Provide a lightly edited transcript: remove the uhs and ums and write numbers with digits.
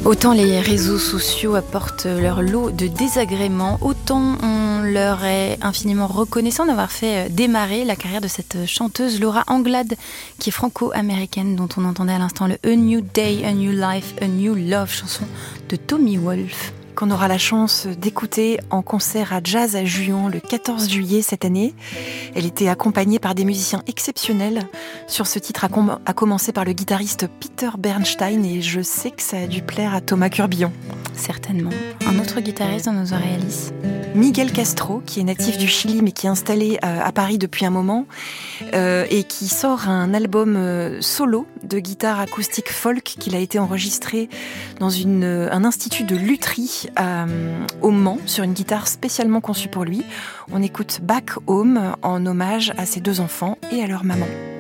Autant les réseaux sociaux apportent leur lot de désagréments, autant on leur est infiniment reconnaissant d'avoir fait démarrer la carrière de cette chanteuse Laura Anglade, qui est franco-américaine, dont on entendait à l'instant le A New Day, A New Life, A New Love, chanson de Tommy Wolfe, qu'on aura la chance d'écouter en concert à Jazz à Juan le 14 juillet cette année. Elle était accompagnée par des musiciens exceptionnels. Sur ce titre, à commencer par le guitariste Peter Bernstein, et je sais que ça a dû plaire à Thomas Curbillon. Certainement. Un autre guitariste dans nos oreilles, Alice. Miguel Castro, qui est natif du Chili mais qui est installé à Paris depuis un moment et qui sort un album solo de guitare acoustique folk qu'il a été enregistré dans un institut de lutherie au Mans sur une guitare spécialement conçue pour lui. On écoute Back Home en hommage à ses deux enfants et à leur maman.